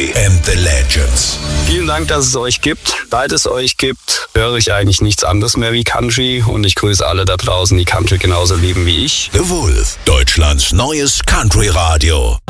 Country and the Legends. Vielen Dank, dass es euch gibt. Seit es euch gibt, höre ich eigentlich nichts anderes mehr wie Country und ich grüße alle da draußen, die Country genauso lieben wie ich. The Wolf, Deutschlands neues Country-Radio.